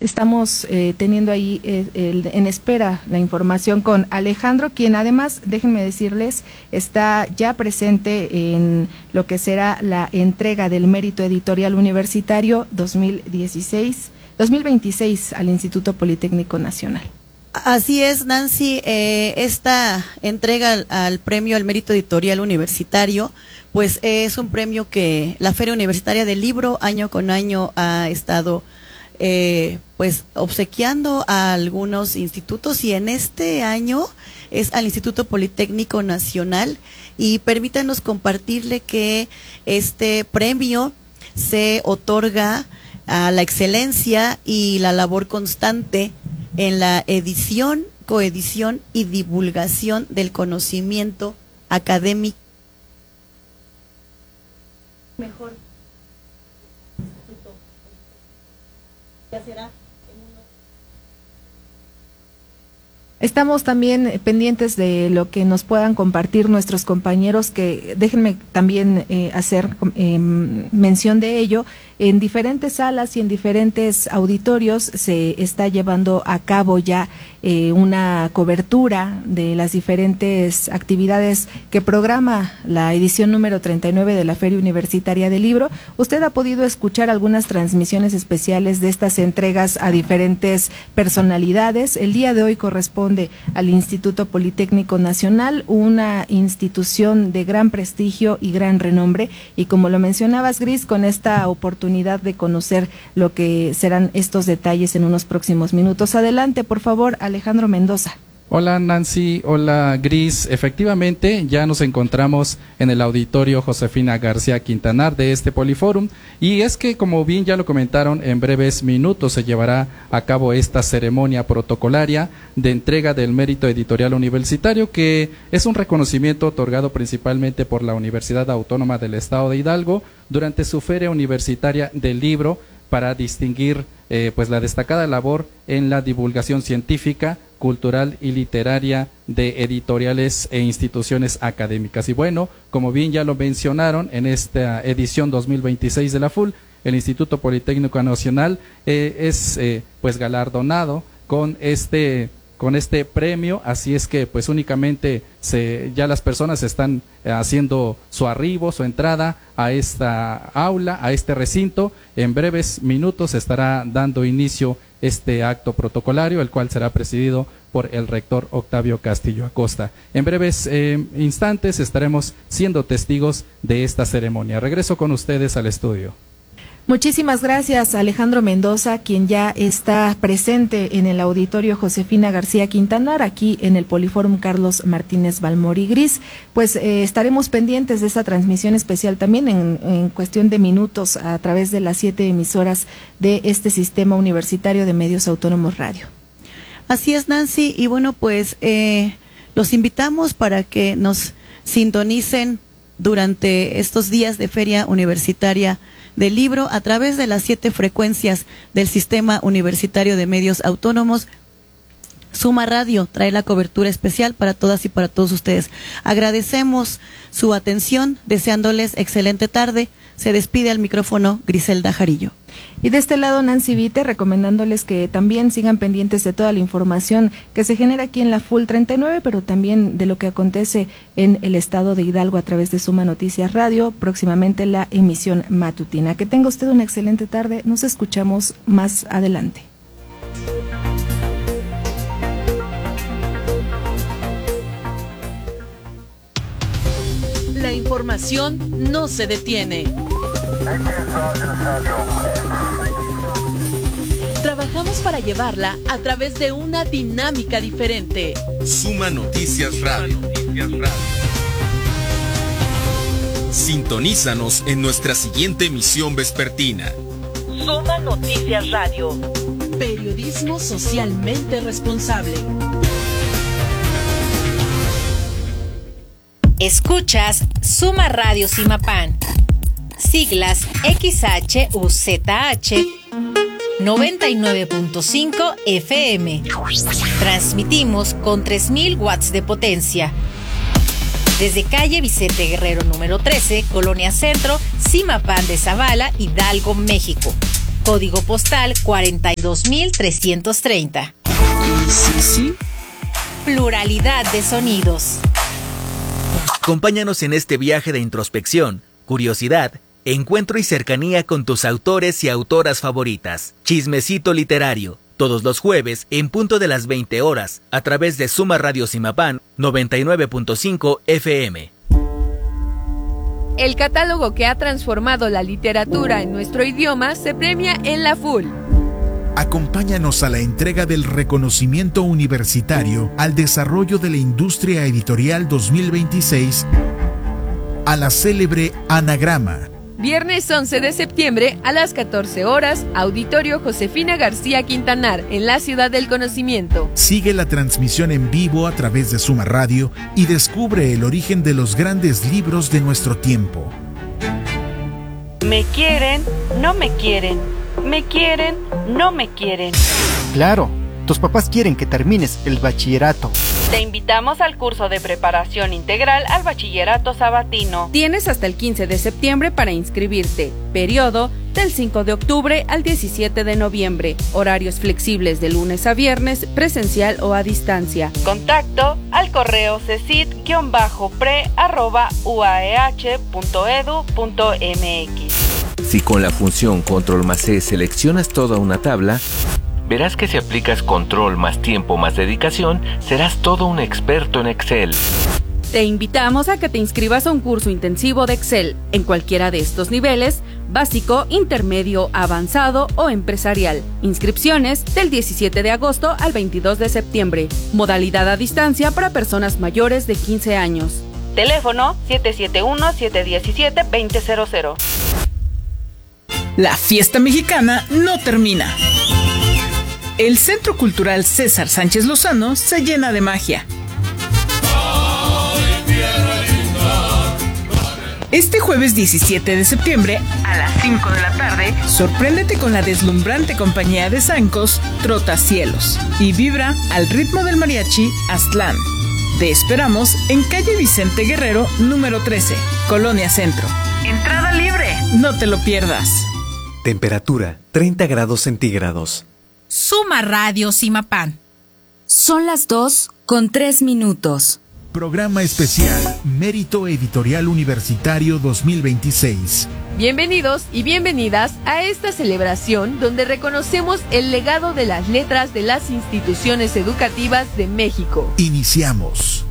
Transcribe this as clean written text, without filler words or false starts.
Estamos teniendo ahí en espera la información con Alejandro, quien además, déjenme decirles, está ya presente en lo que será la entrega del Mérito Editorial Universitario 2026 al Instituto Politécnico Nacional. Así es, Nancy, esta entrega al premio al Mérito Editorial Universitario, pues es un premio que la Feria Universitaria del Libro año con año ha estado pues obsequiando a algunos institutos, y en este año es al Instituto Politécnico Nacional, y permítanos compartirle que este premio se otorga a la excelencia y la labor constante en la edición, coedición y divulgación del conocimiento académico. Mejor. Ya será. Estamos también pendientes de lo que nos puedan compartir nuestros compañeros, que déjenme también hacer mención de ello. En diferentes salas y en diferentes auditorios se está llevando a cabo ya una cobertura de las diferentes actividades que programa la edición número 39 de la Feria Universitaria del Libro. Usted ha podido escuchar algunas transmisiones especiales de estas entregas a diferentes personalidades. El día de hoy corresponde al Instituto Politécnico Nacional, una institución de gran prestigio y gran renombre, y como lo mencionabas, Gris, con esta oportunidad de conocer lo que serán estos detalles en unos próximos minutos. Adelante, por favor, Alejandro Mendoza. Hola Nancy, hola Gris. Efectivamente, ya nos encontramos en el auditorio Josefina García Quintanar de este Poliforum, y es que, como bien ya lo comentaron, en breves minutos se llevará a cabo esta ceremonia protocolaria de entrega del Mérito Editorial Universitario, que es un reconocimiento otorgado principalmente por la Universidad Autónoma del Estado de Hidalgo durante su Feria Universitaria del Libro, para distinguir pues la destacada labor en la divulgación científica, cultural y literaria de editoriales e instituciones académicas. Y bueno, como bien ya lo mencionaron, en esta edición 2026 de la FUL, el Instituto Politécnico Nacional es pues galardonado con este premio, así es que pues únicamente ya las personas están haciendo su arribo, su entrada a esta aula, a este recinto. En breves minutos estará dando inicio este acto protocolario, el cual será presidido por el rector Octavio Castillo Acosta. En breves instantes estaremos siendo testigos de esta ceremonia. Regreso con ustedes al estudio. Muchísimas gracias, Alejandro Mendoza, quien ya está presente en el auditorio Josefina García Quintanar, aquí en el Poliforum Carlos Martínez Balmori. Gris, pues estaremos pendientes de esta transmisión especial también en cuestión de minutos a través de las 7 emisoras de este Sistema Universitario de Medios Autónomos Radio. Así es, Nancy, y bueno, pues los invitamos para que nos sintonicen durante estos días de Feria Universitaria del Libro a través de las 7 frecuencias del Sistema Universitario de Medios Autónomos. Suma Radio trae la cobertura especial para todas y para todos ustedes. Agradecemos su atención, deseándoles excelente tarde. Se despide al micrófono Griselda Jarillo. Y de este lado, Nancy Vite, recomendándoles que también sigan pendientes de toda la información que se genera aquí en la FUL 39, pero también de lo que acontece en el estado de Hidalgo a través de Suma Noticias Radio, próximamente la emisión matutina. Que tenga usted una excelente tarde, nos escuchamos más adelante. La información no se detiene. Trabajamos para llevarla a través de una dinámica diferente. Suma Noticias Radio. Sintonízanos en nuestra siguiente emisión vespertina. Suma Noticias Radio. Periodismo socialmente responsable. Escuchas Suma Radio Simapán. Siglas XHUZH 99.5 FM. Transmitimos con 3000 watts de potencia. Desde calle Vicente Guerrero número 13, Colonia Centro, Simapán de Zavala, Hidalgo, México. Código postal 42330. Sí. Pluralidad de sonidos. Acompáñanos en este viaje de introspección, curiosidad, encuentro y cercanía con tus autores y autoras favoritas. Chismecito literario, todos los jueves en punto de las 20 horas, a través de Suma Radio Zimapán 99.5 FM. El catálogo que ha transformado la literatura en nuestro idioma se premia en la FUL. Acompáñanos a la entrega del reconocimiento universitario al desarrollo de la industria editorial 2026 a la célebre Anagrama. Viernes 11 de septiembre a las 14 horas, Auditorio Josefina García Quintanar, en la Ciudad del Conocimiento. Sigue la transmisión en vivo a través de Suma Radio y descubre el origen de los grandes libros de nuestro tiempo. Me quieren, no me quieren. Me quieren, no me quieren. Claro, tus papás quieren que termines el bachillerato. Te invitamos al curso de preparación integral al bachillerato sabatino. Tienes hasta el 15 de septiembre para inscribirte. Periodo del 5 de octubre al 17 de noviembre. Horarios flexibles de lunes a viernes, presencial o a distancia. Contacto al correo cesid-pre@uaeh.edu.mx. Si con la función Control más C seleccionas toda una tabla, verás que si aplicas control más tiempo más dedicación, serás todo un experto en Excel. Te invitamos a que te inscribas a un curso intensivo de Excel en cualquiera de estos niveles: básico, intermedio, avanzado o empresarial. Inscripciones del 17 de agosto al 22 de septiembre. Modalidad a distancia para personas mayores de 15 años. Teléfono 771-717-2000. La fiesta mexicana no termina. El Centro Cultural César Sánchez Lozano se llena de magia. Este jueves 17 de septiembre, a las 5 de la tarde, sorpréndete con la deslumbrante compañía de zancos Trotacielos y vibra al ritmo del mariachi Aztlán. Te esperamos en calle Vicente Guerrero, número 13, Colonia Centro. Entrada libre, no te lo pierdas. Temperatura 30 grados centígrados. Suma Radio Zimapán. Son las 2:03. Programa especial Mérito Editorial Universitario 2026. Bienvenidos y bienvenidas a esta celebración donde reconocemos el legado de las letras de las instituciones educativas de México. Iniciamos.